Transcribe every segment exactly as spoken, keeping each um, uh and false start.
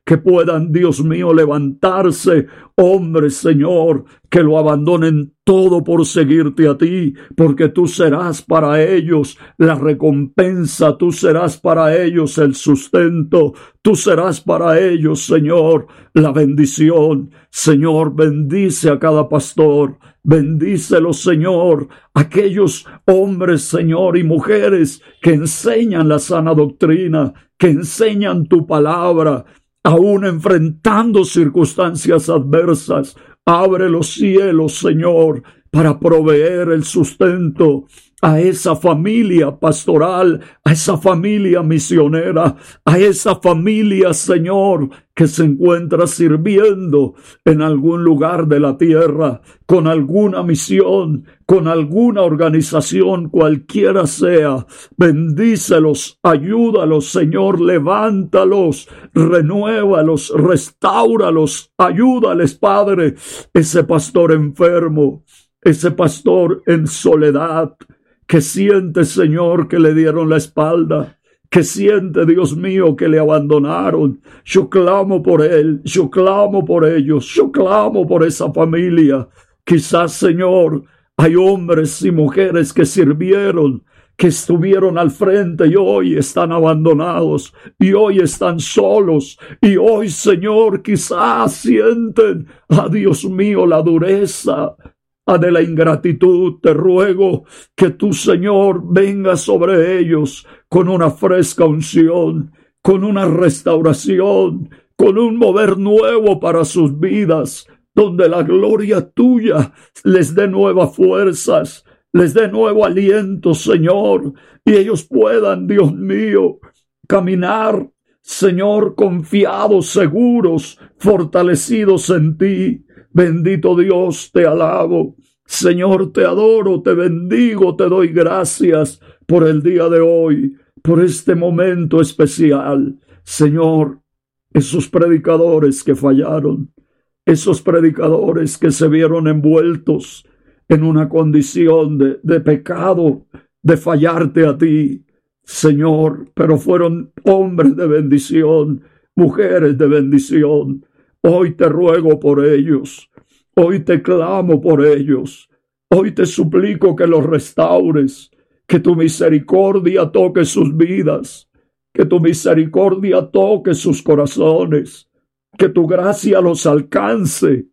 que puedan, Dios mío, levantarse hombres, Señor, que lo abandonen todo por seguirte a ti, porque tú serás para ellos la recompensa, tú serás para ellos el sustento, tú serás para ellos, Señor, la bendición. Señor, bendice a cada pastor, bendícelo, Señor, aquellos hombres, Señor, y mujeres que enseñan la sana doctrina, que enseñan tu palabra, aún enfrentando circunstancias adversas. Abre los cielos, Señor, para proveer el sustento a esa familia pastoral, a esa familia misionera, a esa familia, Señor, que se encuentra sirviendo en algún lugar de la tierra, con alguna misión, con alguna organización, cualquiera sea. Bendícelos, ayúdalos, Señor, levántalos, renuévalos, restáuralos, ayúdales, Padre, ese pastor enfermo, ese pastor en soledad, que siente, Señor, que le dieron la espalda, que siente, Dios mío, que le abandonaron. Yo clamo por él, yo clamo por ellos, yo clamo por esa familia. Quizás, Señor, hay hombres y mujeres que sirvieron, que estuvieron al frente y hoy están abandonados, y hoy están solos, y hoy, Señor, quizás sienten, ah, Dios mío, la dureza de la ingratitud. Te ruego que tu Señor venga sobre ellos con una fresca unción, con una restauración, con un mover nuevo para sus vidas, donde la gloria tuya les dé nuevas fuerzas, les dé nuevo aliento, Señor, y ellos puedan, Dios mío, caminar, Señor, confiados, seguros, fortalecidos en ti. Bendito Dios, te alabo. Señor, te adoro, te bendigo, te doy gracias por el día de hoy, por este momento especial. Señor, esos predicadores que fallaron, esos predicadores que se vieron envueltos en una condición de, de pecado, de fallarte a ti, Señor, pero fueron hombres de bendición, mujeres de bendición. Hoy te ruego por ellos, hoy te clamo por ellos, hoy te suplico que los restaures, que tu misericordia toque sus vidas, que tu misericordia toque sus corazones, que tu gracia los alcance,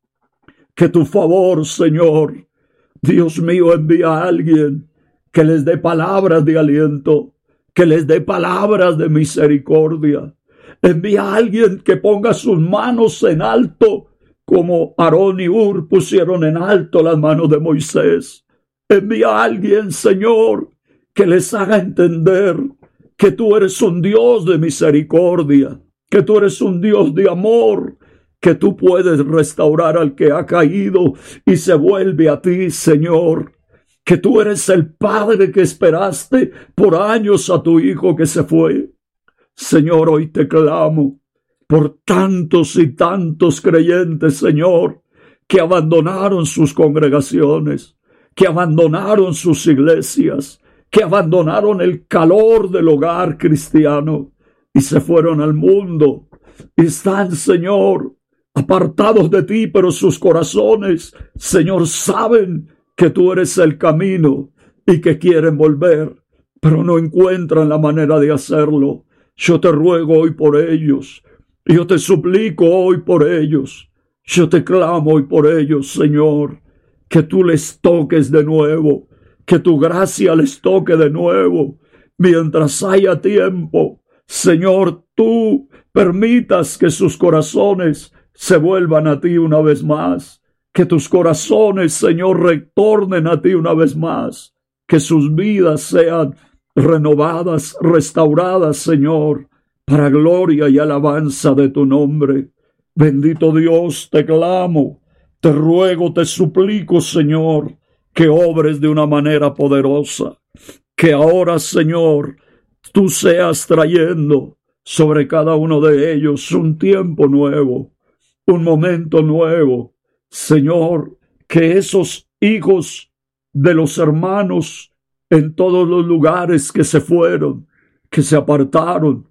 que tu favor, Señor, Dios mío, envía a alguien que les dé palabras de aliento, que les dé palabras de misericordia. Envía a alguien que ponga sus manos en alto, como Aarón y Hur pusieron en alto las manos de Moisés. Envía a alguien, Señor, que les haga entender que tú eres un Dios de misericordia, que tú eres un Dios de amor, que tú puedes restaurar al que ha caído y se vuelve a ti, Señor, que tú eres el Padre que esperaste por años a tu Hijo que se fue. Señor, hoy te clamo por tantos y tantos creyentes, Señor, que abandonaron sus congregaciones, que abandonaron sus iglesias, que abandonaron el calor del hogar cristiano y se fueron al mundo. Y están, Señor, apartados de ti, pero sus corazones, Señor, saben que tú eres el camino y que quieren volver, pero no encuentran la manera de hacerlo. Yo te ruego hoy por ellos, yo te suplico hoy por ellos, yo te clamo hoy por ellos, Señor, que tú les toques de nuevo, que tu gracia les toque de nuevo, mientras haya tiempo. Señor, tú permitas que sus corazones se vuelvan a ti una vez más, que tus corazones, Señor, retornen a ti una vez más, que sus vidas sean renovadas, restauradas, Señor, para gloria y alabanza de tu nombre. Bendito Dios, te clamo, te ruego, te suplico, Señor, que obres de una manera poderosa, que ahora, Señor, tú seas trayendo sobre cada uno de ellos un tiempo nuevo, un momento nuevo. Señor, que esos hijos de los hermanos en todos los lugares que se fueron, que se apartaron,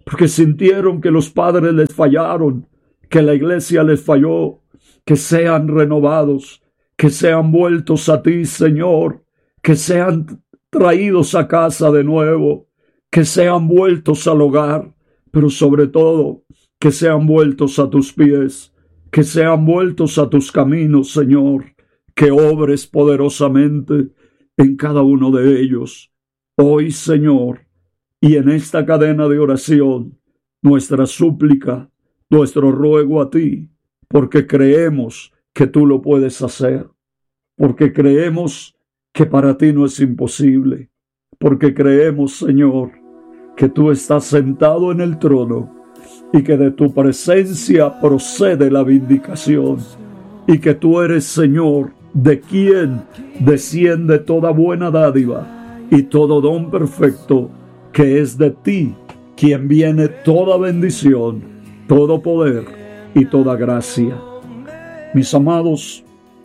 porque sintieron que los padres les fallaron, que la iglesia les falló, que sean renovados, que sean vueltos a ti, Señor, que sean traídos a casa de nuevo, que sean vueltos al hogar, pero sobre todo, que sean vueltos a tus pies, que sean vueltos a tus caminos, Señor, que obres poderosamente en cada uno de ellos. Hoy, Señor, y en esta cadena de oración, nuestra súplica, nuestro ruego a ti, porque creemos que tú lo puedes hacer, porque creemos que para ti no es imposible, porque creemos, Señor, que tú estás sentado en el trono y que de tu presencia procede la vindicación y que tú eres, Señor, de quien desciende toda buena dádiva y todo don perfecto, que es de ti quien viene toda bendición, todo poder y toda gracia. Mis amados,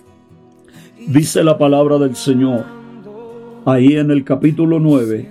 dice la palabra del Señor ahí en el capítulo nueve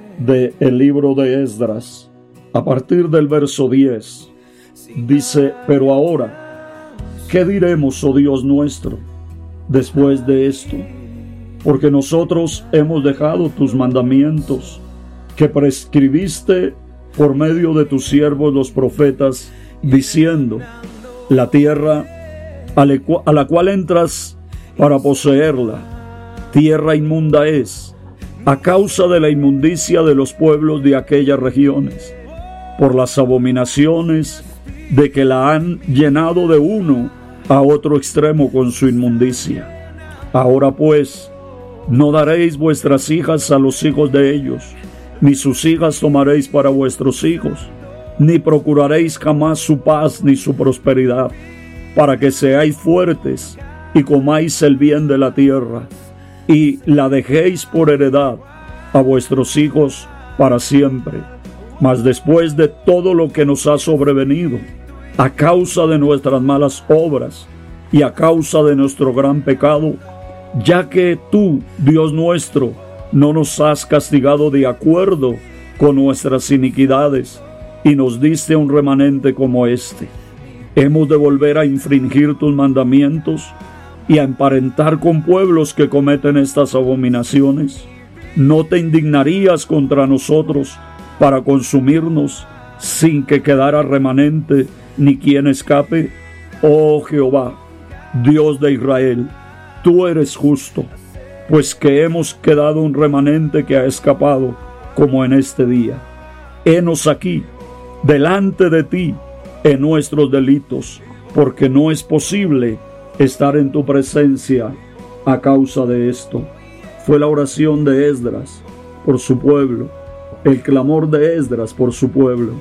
del libro de Esdras, a partir del verso diez, dice: pero ahora, ¿qué diremos, oh Dios nuestro, después de esto? Porque nosotros hemos dejado tus mandamientos, que prescribiste por medio de tus siervos los profetas, diciendo: la tierra a la cual entras para poseerla, tierra inmunda es, a causa de la inmundicia de los pueblos de aquellas regiones, por las abominaciones de que la han llenado de uno a otro extremo con su inmundicia. Ahora pues, no daréis vuestras hijas a los hijos de ellos, ni sus hijas tomaréis para vuestros hijos, ni procuraréis jamás su paz ni su prosperidad, para que seáis fuertes y comáis el bien de la tierra, y la dejéis por heredad a vuestros hijos para siempre. Mas después de todo lo que nos ha sobrevenido, a causa de nuestras malas obras y a causa de nuestro gran pecado, ya que tú, Dios nuestro, no nos has castigado de acuerdo con nuestras iniquidades, y nos diste un remanente como este, ¿hemos de volver a infringir tus mandamientos y a emparentar con pueblos que cometen estas abominaciones? ¿No te indignarías contra nosotros para consumirnos sin que quedara remanente ni quien escape? Oh Jehová, Dios de Israel, tú eres justo, pues que hemos quedado un remanente que ha escapado, como en este día. Henos aquí, delante de ti, en nuestros delitos, porque no es posible estar en tu presencia a causa de esto. Fue la oración de Esdras por su pueblo, el clamor de Esdras por su pueblo.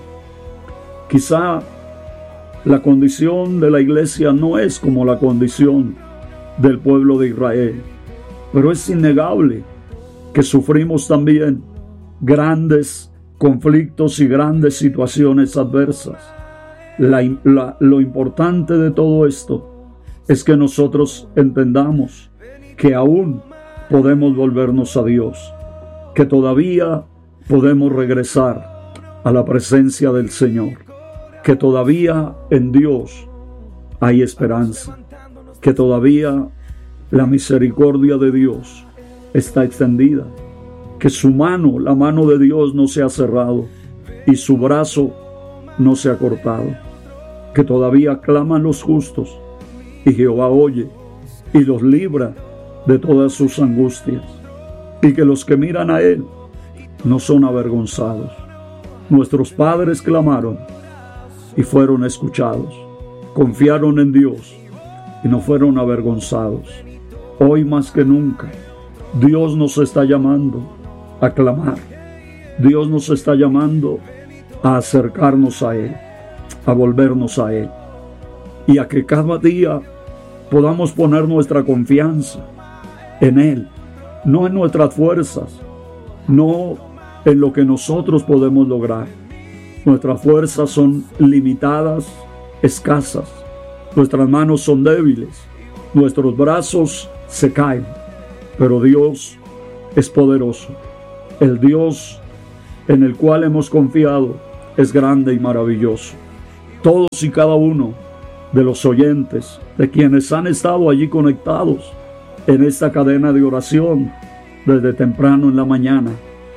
Quizá la condición de la iglesia no es como la condición del pueblo de Israel, pero es innegable que sufrimos también grandes conflictos y grandes situaciones adversas. La, la, lo importante de todo esto es que nosotros entendamos que aún podemos volvernos a Dios, que todavía podemos regresar a la presencia del Señor, que todavía en Dios hay esperanza, que todavía la misericordia de Dios está extendida, que su mano, la mano de Dios no se ha cerrado y su brazo no se ha cortado, que todavía claman los justos y Jehová oye y los libra de todas sus angustias, y que los que miran a Él no son avergonzados. Nuestros padres clamaron y fueron escuchados, confiaron en Dios y no fueron avergonzados. Hoy más que nunca, Dios nos está llamando a clamar. Dios nos está llamando a acercarnos a Él, a volvernos a Él, y a que cada día podamos poner nuestra confianza en Él, no en nuestras fuerzas, no en lo que nosotros podemos lograr. Nuestras fuerzas son limitadas, escasas, nuestras manos son débiles, nuestros brazos se caen, pero Dios es poderoso. El Dios en el cual hemos confiado es grande y maravilloso. Todos y cada uno de los oyentes, de quienes han estado allí conectados en esta cadena de oración desde temprano en la mañana,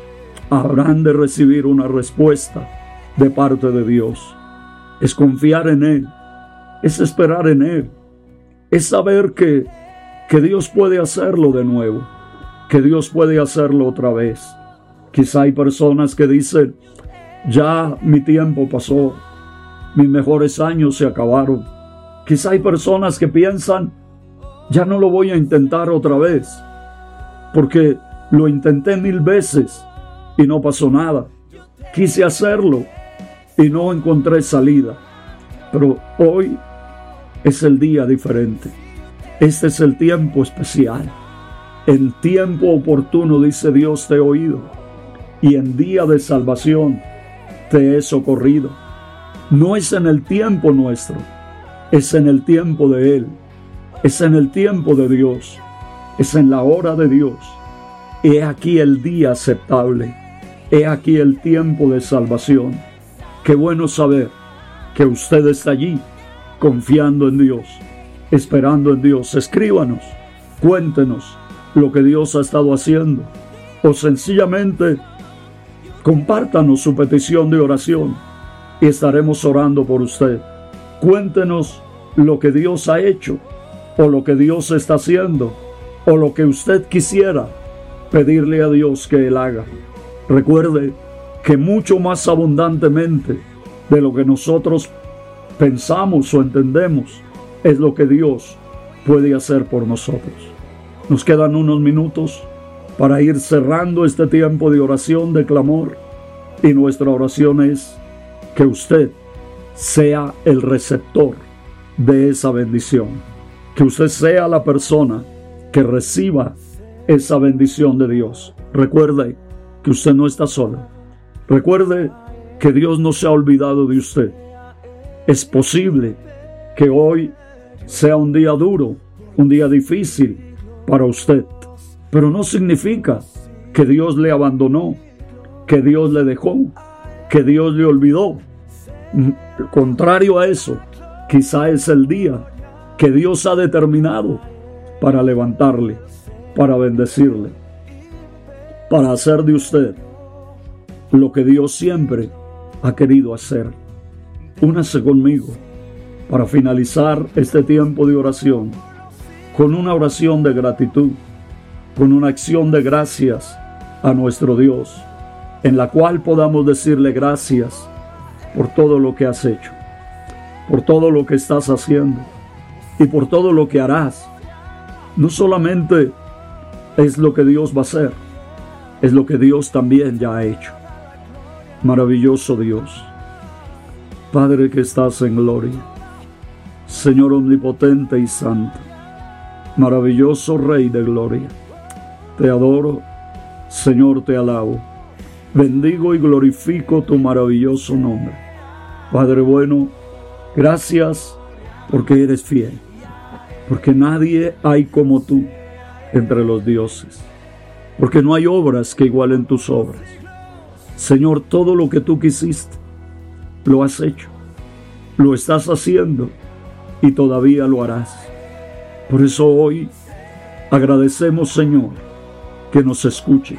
habrán de recibir una respuesta de parte de Dios. Es confiar en Él, es esperar en Él, es saber que, que Dios puede hacerlo de nuevo, que Dios puede hacerlo otra vez. Quizá hay personas que dicen, ya mi tiempo pasó, mis mejores años se acabaron. Quizá hay personas que piensan, ya no lo voy a intentar otra vez, porque lo intenté mil veces y no pasó nada. Quise hacerlo y no encontré salida. Pero hoy es el día diferente. Este es el tiempo especial. En tiempo oportuno, dice Dios, te he oído, y en día de salvación te he socorrido. No es en el tiempo nuestro, es en el tiempo de Él, es en el tiempo de Dios, es en la hora de Dios. He aquí el día aceptable, he aquí el tiempo de salvación. Qué bueno saber que usted está allí, confiando en Dios, esperando en Dios. Escríbanos, cuéntenos lo que Dios ha estado haciendo, o sencillamente compártanos su petición de oración y estaremos orando por usted. Cuéntenos lo que Dios ha hecho, o lo que Dios está haciendo, o lo que usted quisiera pedirle a Dios que Él haga. Recuerde que mucho más abundantemente de lo que nosotros pensamos o entendemos es lo que Dios puede hacer por nosotros. Nos quedan unos minutos para ir cerrando este tiempo de oración, de clamor, y nuestra oración es que usted sea el receptor de esa bendición, que usted sea la persona que reciba esa bendición de Dios. Recuerde que usted no está solo. Recuerde que Dios no se ha olvidado de usted. Es posible que hoy sea un día duro, un día difícil para usted, pero no significa que Dios le abandonó, que Dios le dejó, que Dios le olvidó. Contrario a eso, quizá es el día que Dios ha determinado para levantarle, para bendecirle, para hacer de usted lo que Dios siempre ha querido hacer. Únase conmigo para finalizar este tiempo de oración con una oración de gratitud, con una acción de gracias a nuestro Dios, en la cual podamos decirle gracias por todo lo que has hecho, por todo lo que estás haciendo y por todo lo que harás. No solamente es lo que Dios va a hacer, es lo que Dios también ya ha hecho. Maravilloso Dios, Padre que estás en gloria, Señor omnipotente y santo, maravilloso Rey de gloria, te adoro, Señor, te alabo, bendigo y glorifico tu maravilloso nombre. Padre bueno, gracias porque eres fiel, porque nadie hay como tú entre los dioses, porque no hay obras que igualen tus obras. Señor, todo lo que tú quisiste, lo has hecho, lo estás haciendo y todavía lo harás. Por eso hoy agradecemos, Señor, que nos escuches,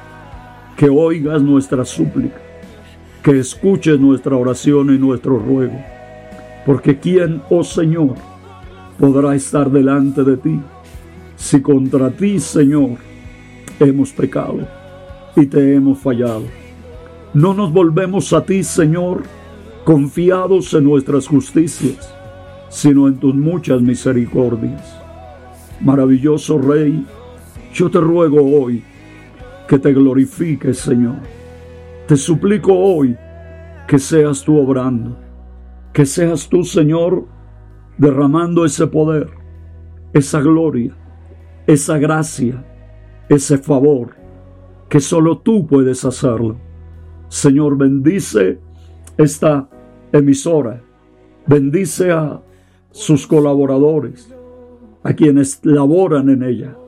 que oigas nuestra súplica, que escuches nuestra oración y nuestro ruego, porque ¿quién, oh Señor, podrá estar delante de ti si contra ti, Señor, hemos pecado y te hemos fallado? No nos volvemos a ti, Señor, confiados en nuestras justicias, sino en tus muchas misericordias. Maravilloso Rey, yo te ruego hoy que te glorifiques, Señor. Te suplico hoy que seas tú obrando, que seas tú, Señor, derramando ese poder, esa gloria, esa gracia, ese favor, que solo tú puedes hacerlo. Señor, bendice esta emisora, bendice a sus colaboradores, a quienes laboran en ella.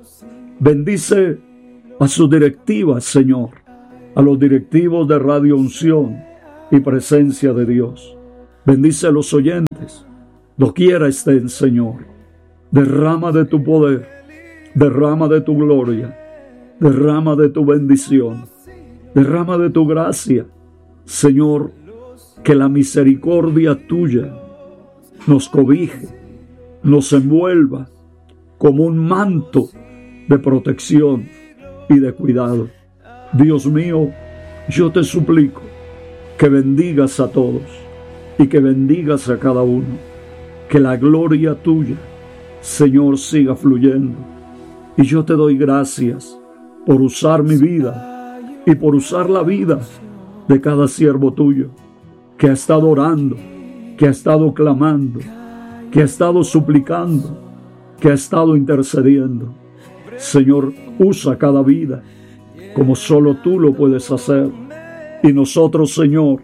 Bendice a sus directivas, Señor, a los directivos de Radio Unción, y presencia de Dios. Bendice a los oyentes, doquiera estén, Señor. Derrama de tu poder, derrama de tu gloria, derrama de tu bendición, derrama de tu gracia. Señor, que la misericordia tuya nos cobije, nos envuelva como un manto de protección y de cuidado. Dios mío, yo te suplico que bendigas a todos y que bendigas a cada uno, que la gloria tuya, Señor, siga fluyendo. Y yo te doy gracias por usar mi vida y por usar la vida de cada siervo tuyo, que ha estado orando, que ha estado clamando, que ha estado suplicando, que ha estado intercediendo. Señor, usa cada vida como solo tú lo puedes hacer. Y nosotros, Señor,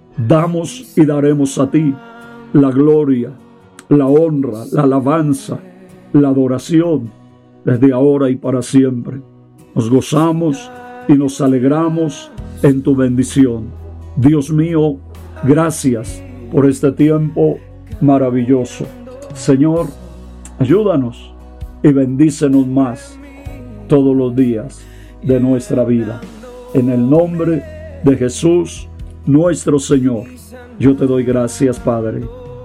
damos y daremos a ti la gloria, la honra, la alabanza, la adoración, desde ahora y para siempre. Nos gozamos y nos alegramos en tu bendición. Dios mío, gracias por este tiempo maravilloso. Señor, ayúdanos y bendícenos más todos los días de nuestra vida. En el nombre de Jesús, nuestro Señor, yo te doy gracias, Padre,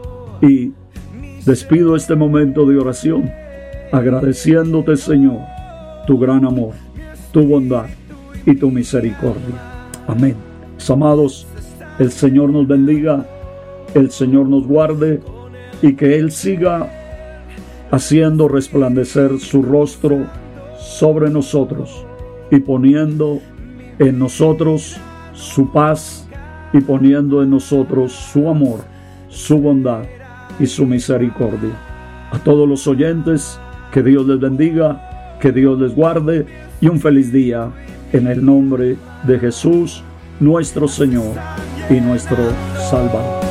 y despido este momento de oración agradeciéndote, Señor, tu gran amor, tu bondad y tu misericordia. Amén. Mis amados, el Señor nos bendiga, el Señor nos guarde y que Él siga haciendo resplandecer su rostro sobre nosotros y poniendo en nosotros su paz y poniendo en nosotros su amor, su bondad y su misericordia. A todos los oyentes, que Dios les bendiga, que Dios les guarde y un feliz día en el nombre de Jesús, nuestro Señor y nuestro Salvador.